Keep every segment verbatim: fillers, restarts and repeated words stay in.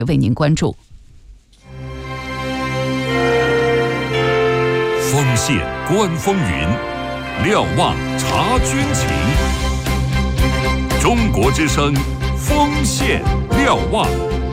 为您关注。 锋线观风云，瞭望察军情。中国之声，锋线瞭望。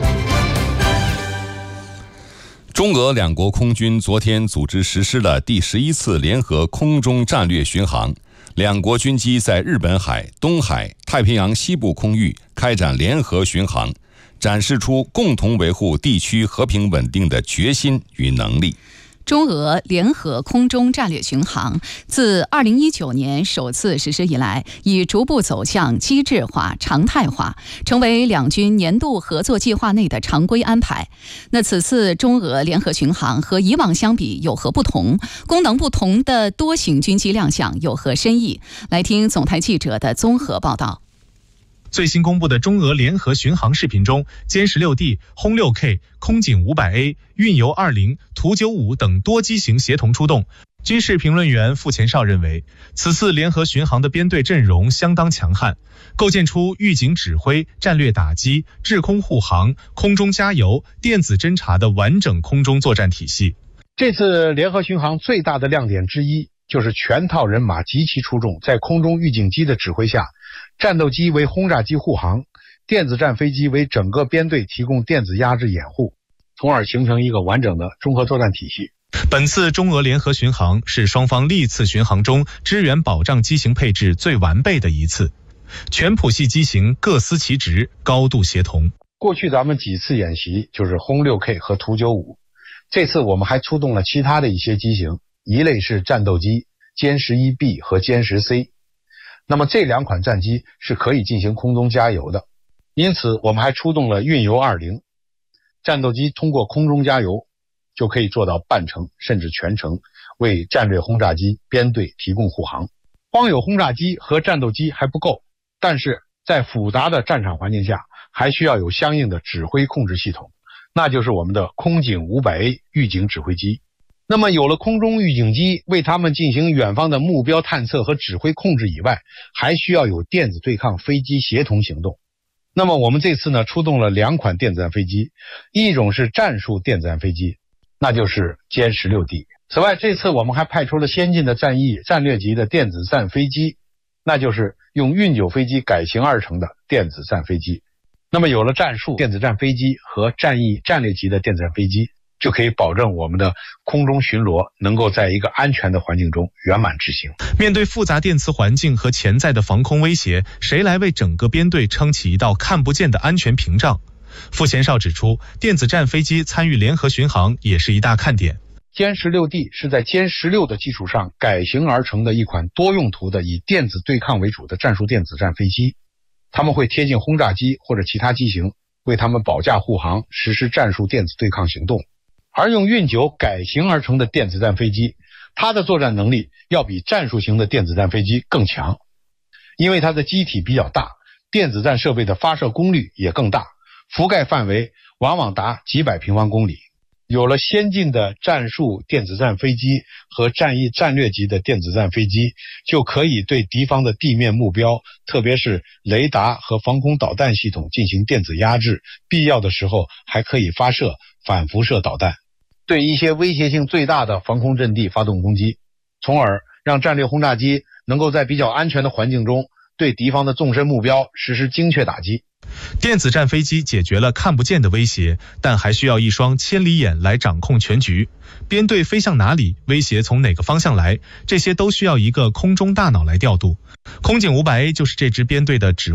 中俄两国空军昨天组织实施了第十一次联合空中战略巡航，两国军机在日本海、东海、太平洋西部空域开展联合巡航，展示出共同维护地区和平稳定的决心与能力。 中俄联合空中战略巡航自二零一九年首次实施以来，已逐步走向机制化、常态化，成为两军年度合作计划内的常规安排。那此次中俄联合巡航和以往相比有何不同？功能不同的多型军机亮相有何深意？来听总台记者的综合报道。 最新公布的中俄联合巡航视频中，歼十六 D、轰六 K、空警五百 A、运油二零、图九五等多机型协同出动。军事评论员傅前绍认为，此次联合巡航的编队阵容相当强悍，构建出预警指挥、战略打击、制空护航、空中加油、电子侦察的完整空中作战体系。 这次联合巡航最大的亮点之一，就是全套人马集齐出动，在空中预警机的指挥下，战斗机为轰炸机护航，电子战飞机为整个编队提供电子压制掩护，从而形成一个完整的综合作战体系。 本次中俄联合巡航是双方历次巡航中支援保障机型配置最完备的一次，全谱系机型各司其职，高度协同。 过去咱们几次演习就是轰 六 K 和图九五，这次我们还出动了其他的一些机型，一类是战斗机歼十一 B 和歼十 C， 那么这两款战机是可以进行空中加油的，因此我们还出动了运油二零，战斗机通过空中加油就可以做到半程甚至全程为战略轰炸机编队提供护航。光有轰炸机和战斗机还不够，但是在复杂的战场环境下，还需要有相应的指挥控制系统，那就是我们的空警五百 A 预警指挥机。那么有了空中预警机为他们进行远方的目标探测和指挥控制以外，还需要有电子对抗飞机协同行动。那么我们这次呢出动了两款电子战飞机，一种是战术电子战飞机，那就是歼十六 D。 此外，这次我们还派出了先进的战役战略级的电子战飞机，那就是用运九飞机改型而成的电子战飞机。那么有了战术电子战飞机和战役战略级的电子战飞机，就可以保证我们的空中巡逻能够在一个安全的环境中圆满执行。 面对复杂电磁环境和潜在的防空威胁，谁来为整个编队撑起一道看不见的安全屏障？傅前绍指出，电子战飞机参与联合巡航也是一大看点。 歼十六 D 是在歼十六的基础上改型而成的一款多用途的以电子对抗为主的战术电子战飞机，他们会贴近轰炸机或者其他机型，为他们保驾护航，实施战术电子对抗行动。而用运九改型而成的电子战飞机，它的作战能力要比战术型的电子战飞机更强，因为它的机体比较大，电子战设备的发射功率也更大，覆盖范围往往达几百平方公里。有了先进的战术电子战飞机和战役战略级的电子战飞机，就可以对敌方的地面目标，特别是雷达和防空导弹系统进行电子压制，必要的时候还可以发射反辐射导弹，对一些威胁性最大的防空阵地发动攻击，从而让战略轰炸机能够在比较安全的环境中对敌方的纵深目标实施精确打击。 电子战飞机解决了看不见的威胁，但还需要一双千里眼来掌控全局。编队飞向哪里，威胁从哪个方向来，这些都需要一个空中大脑来调度。空警五百 A 就是这支编队的指